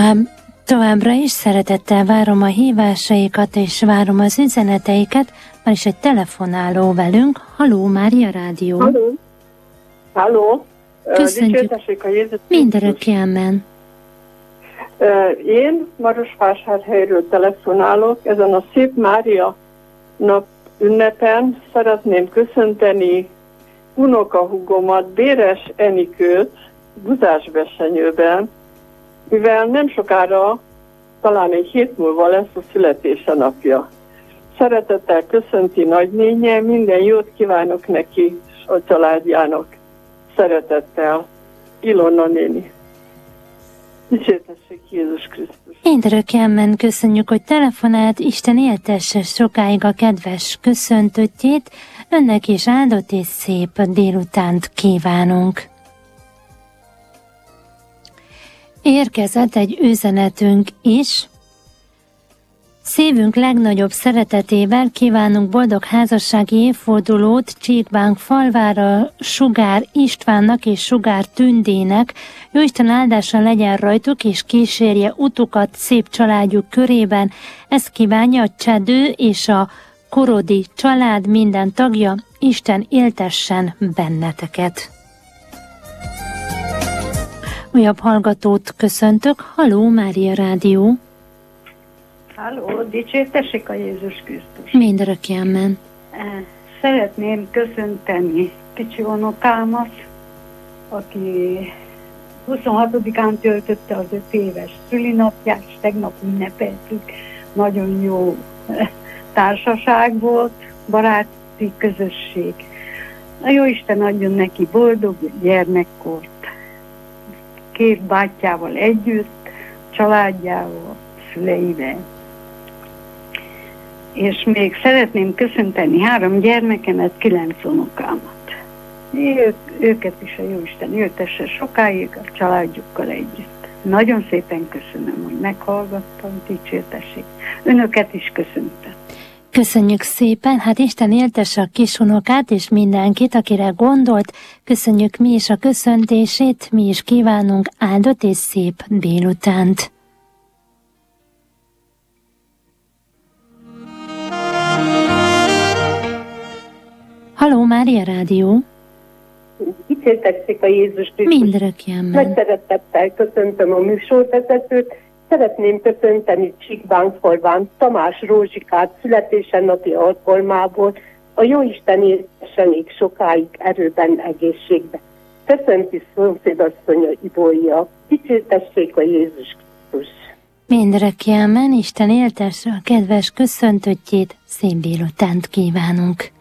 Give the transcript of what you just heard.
Továbbra is szeretettel várom a hívásaikat, és várom az üzeneteiket. Van is egy telefonáló velünk. Halló, Mária Rádió. Halló. Halló. Köszönjük. Mindörökké amen. Én Marosvásárhelyről telefonálok. Ezen a Szép Mária nap ünnepen szeretném köszönteni unokahúgomat, Béres Enikőt Buzásbesenyőben, mivel nem sokára, talán egy hét múlva lesz a születése napja. Szeretettel köszönti nagynénye, minden jót kívánok neki és a családjának. Szeretettel, Ilona néni. Dicsértessék Jézus Krisztus. Mindörökké amen, köszönjük, hogy telefonált. Isten éltesse sokáig a kedves köszöntőtjét. Önnek is áldott és szép délutánt kívánunk. Érkezett egy üzenetünk is. Szívünk legnagyobb szeretetével kívánunk boldog házassági évfordulót Csíkbánk falvára Sugár Istvánnak és Sugár Tündének. Jóisten áldása legyen rajtuk, és kísérje utukat szép családjuk körében. Ezt kívánja a Csedő és a Korodi család minden tagja. Isten éltessen benneteket. Újabb hallgatót köszöntök. Halló, Mária Rádió. Halló, dicsértessék a Jézus Krisztus. Mindörökké amen. Szeretném köszönteni kicsi unokámat, aki 26-án töltötte az 5 éves szülinapját, és tegnap ünnepeltük. Nagyon jó társaság volt, baráti közösség. A Jóisten adjon neki boldog gyermekkort. 2 bátyjával együtt, családjával, szüleivel. És még szeretném köszönteni 3 gyermekemet, 9 unokámat. Őket is a Jóisten éltesse sokáig a családjukkal együtt. Nagyon szépen köszönöm, hogy meghallgattam, dicsértessék. Önöket is köszöntem. Köszönjük szépen, hát Isten éltesse a kisunokát és mindenkit, akire gondolt. Köszönjük mi is a köszöntését, mi is kívánunk áldott és szép délutánt. Halló, Mária Rádió. Dicsértessék a Jézus Krisztus. Mindörökké amen. Nagy szeretettel köszöntöm a műsorvezetőt. Szeretném köszönteni Csíkbánk-falván Tamás Rózsikát születése napi alkalmából. A Jóisten éltesse még sokáig erőben, egészségben. Köszönti szomszédasszonya Ibolya. Dicsértessék a Jézus Krisztus. Mindörökké amen. Isten éltesse a kedves köszöntőtjét, szép délutánt kívánunk.